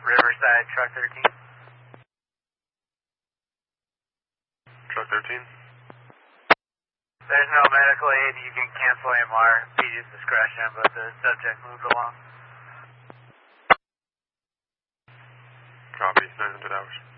Riverside, truck 13. Truck 13. There's no medical aid. You can cancel AMR, PG's discretion, but the subject moved along. Copy, 900 hours.